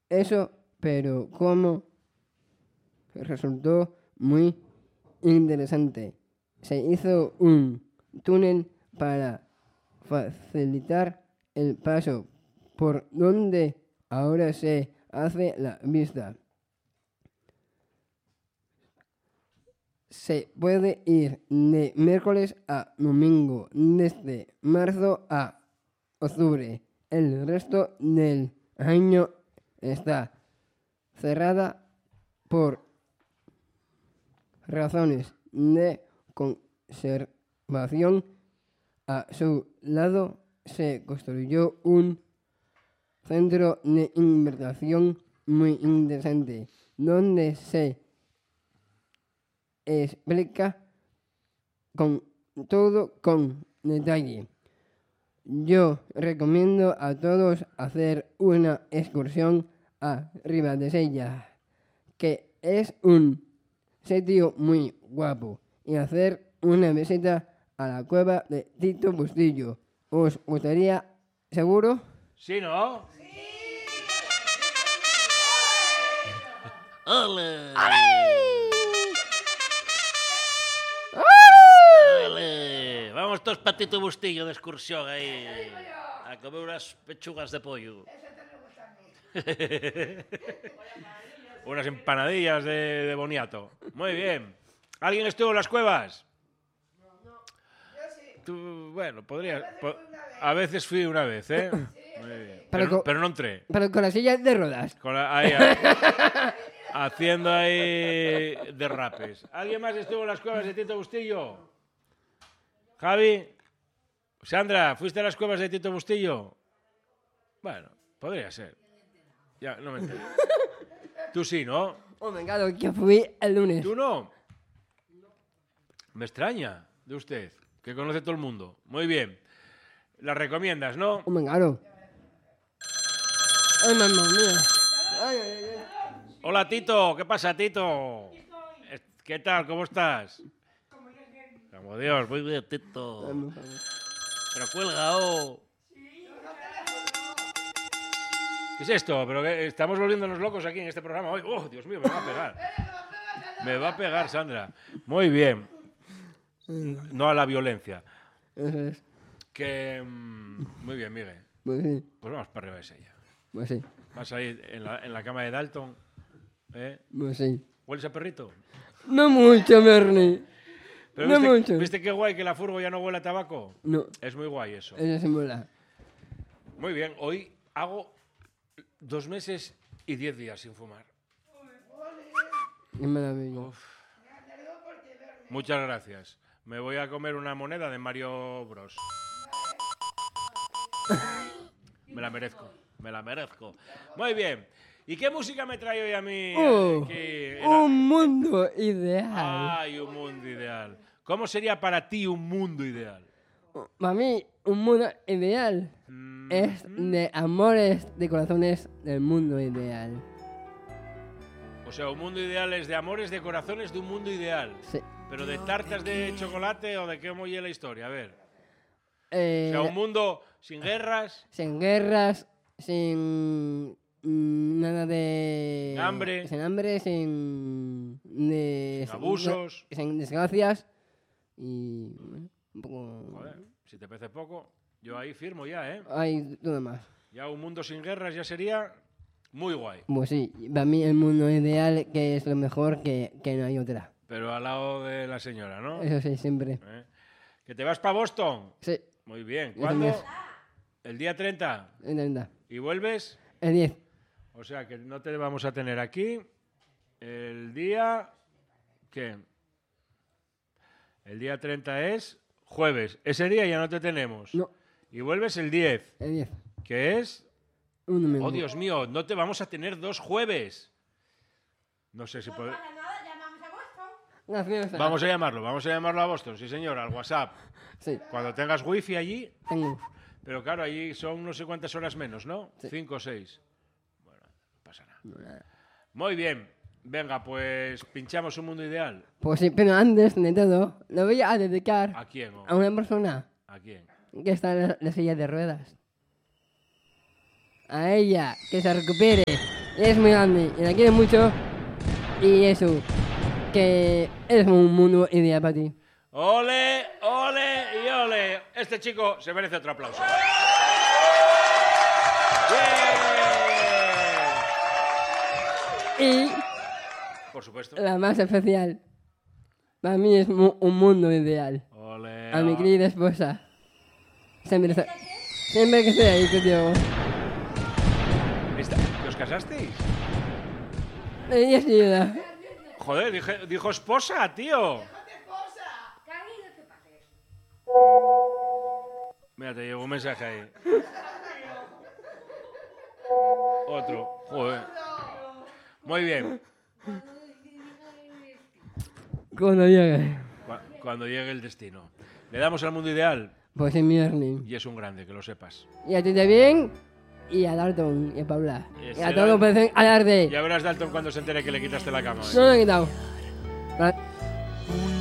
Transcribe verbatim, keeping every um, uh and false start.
eso, pero como resultó muy interesante. Se hizo un túnel para facilitar el paso por donde ahora se hace la vista. Se puede ir de miércoles a domingo, desde marzo a octubre. El resto del año está cerrada por razones de conservación. A su lado se construyó un centro de investigación muy interesante, donde se explica con todo con detalle. Yo recomiendo a todos hacer una excursión a Ribadesella, que es un sitio muy guapo, y hacer una visita a la cueva de Tito Bustillo. ¿Os gustaría, seguro? ¿Sí, no? ¡Sí! ¡Ole! ¡Ole! Vamos todos para Tito Bustillo de excursión ahí a comer unas pechugas de pollo. Unas empanadillas de, de boniato. Muy bien. ¿Alguien estuvo en las cuevas? No, no. Yo sí. Tú, bueno, podrías. A veces po- fui una vez. a veces fui una vez, ¿eh? Sí, Muy eso bien. sí. Pero, Pero co- pero no entré. Pero con la silla de ruedas. Con la- ahí, ahí, haciendo ahí derrapes. ¿Alguien más estuvo en las cuevas de Tito Bustillo? Javi. Sandra, ¿fuiste a las cuevas de Tito Bustillo? Bueno, podría ser. Ya, no me entero. Tú sí, ¿no? Oh, me encanta, que fui el lunes. ¿Tú no? Me extraña de usted, que conoce todo el mundo. Muy bien. ¿La recomiendas, no? Oh, me encanta. Ay, mamá mía. Ay, ay, ay. Hola, Tito. ¿Qué pasa, Tito? Es- ¿Qué tal? ¿Cómo estás? Como Dios. Muy bien, Tito. Ay, por favor. Pero cuelga, oh. ¿Qué es esto? Pero que estamos volviéndonos locos aquí en este programa hoy. ¡Oh, Dios mío, me va a pegar! Me va a pegar, Sandra. Muy bien. No a la violencia. Eso es. Que... mm, Muy bien, Miguel. Pues sí, Pues vamos para arriba de ella. pues sí, Vas ahí en la, en la cama de Dalton. ¿Eh? pues sí. ¿Hueles a perrito? No mucho, Bernie. Pero No viste, mucho. ¿viste qué guay que la furgo ya no huele a tabaco? No, Es muy guay eso. eso se mola. Muy bien, hoy hago dos meses y diez días sin fumar. Es maravilloso. Muchas gracias. Me voy a comer una moneda de Mario Bros. Me la merezco, me la merezco. Muy bien. ¿Y qué música me trae hoy a mí? Oh, aquí en la- un mundo ideal. Ay, un mundo ideal. ¿Cómo sería para ti un mundo ideal? Para mí, un mundo ideal Mm, es de amores, de corazones del mundo ideal. O sea, un mundo ideal es de amores, de corazones, de un mundo ideal. Sí. ¿Pero de tartas de chocolate o de qué oye la historia? A ver. Eh, O sea, un mundo sin guerras, sin guerras, sin mm, nada de... Sin hambre. Sin hambre, sin... de- sin abusos. Sin desgracias. Y... bueno, un poco... Joder, si te parece poco, yo ahí firmo ya, ¿eh? Hay todo más. Ya un mundo sin guerras ya sería muy guay. Pues sí, para mí el mundo ideal que es lo mejor, que, que no hay otra. Pero al lado de la señora, ¿no? Eso sí, siempre. ¿Eh? ¿Que te vas para Boston? Sí, Muy bien. Yo ¿Cuándo? también. El día treinta. intenta. ¿Y vuelves? El diez. O sea, que no te vamos a tener aquí el día... ¿Qué? El día treinta es jueves. Ese día ya no te tenemos. No, Y vuelves el diez, el diez. que es... Un domingo. Oh, Dios mío, no te vamos a tener dos jueves. No sé si No puede... pasa nada, llamamos a Boston. Gracias. Vamos a llamarlo, vamos a llamarlo a Boston, sí señor, al WhatsApp. Sí, Cuando tengas wifi allí, tengo. pero claro, allí son no sé cuántas horas menos, ¿no? Sí. Cinco o seis. Bueno, no pasa nada. Muy bien, venga, pues pinchamos un mundo ideal. Pues sí, pero antes de todo, lo voy a dedicar ¿A quién? o- a una persona ¿A quién? que está en la, la silla de ruedas. A ella, que se recupere es muy grande y la quieres mucho. Y eso, que es un mundo ideal para ti. Ole, ole y ole. Este chico se merece otro aplauso. ¡Bien! Y Por supuesto. la más especial, para mí es mu- un mundo ideal. Ole. A mi ole. querida esposa. Siempre, está- siempre que estoy ahí contigo. Esta- ¿Que os casasteis? Ella sí ayuda. Joder, dije- dijo esposa, tío. Mira, te llegó un mensaje ahí. Otro. Joder. Muy bien. Cuando llegue. Cu- Cuando llegue el destino. Le damos al mundo ideal Pues en mi Ernie. y es un grande, que lo sepas. Y a ti también. Y a Dalton y a Paula. Y Y ese a todos Dal- parecen alarde. Ya verás, Dalton, cuando se entere que le quitaste la cama. ¿eh? No lo he quitado. Vale.